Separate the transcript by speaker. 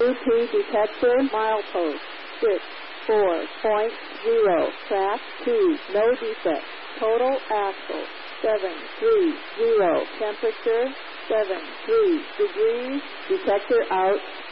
Speaker 1: UP detector, milepost 64.0, track 2, no defect. Total axle 730, temperature 73 degrees, detector out.